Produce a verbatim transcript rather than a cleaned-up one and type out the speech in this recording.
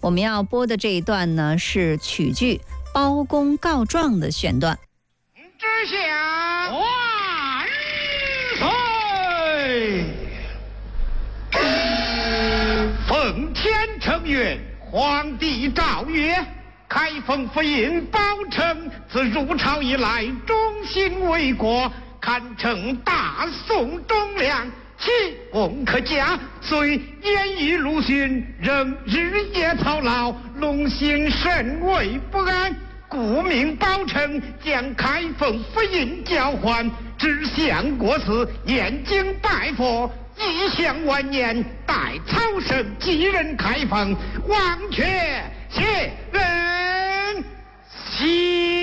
我们要播的这一段呢是曲剧《包公告状》的选段。 之下万岁！奉天承运，皇帝诏曰：开封府尹包拯自入朝以来，忠心为国，堪称大宋忠良，其功可嘉。虽严于鲁迅，仍日夜操劳，龙心甚为不安。故命包拯将开封府尹交还，知相国司念经拜佛，一享晚年，待曹省继任开封，王却谢人心。